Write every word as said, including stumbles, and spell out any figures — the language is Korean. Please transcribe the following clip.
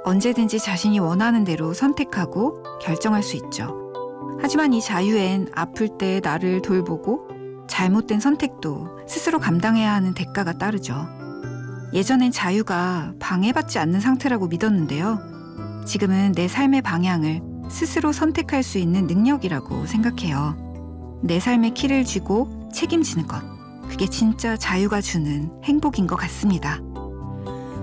언제든지 자신이 원하는 대로 선택하고 결정할 수 있죠. 하지만 이 자유엔 아플 때 나를 돌보고 잘못된 선택도 스스로 감당해야 하는 대가가 따르죠. 예전엔 자유가 방해받지 않는 상태라고 믿었는데요. 지금은 내 삶의 방향을 스스로 선택할 수 있는 능력이라고 생각해요. 내 삶의 키를 쥐고 책임지는 것, 그게 진짜 자유가 주는 행복인 것 같습니다.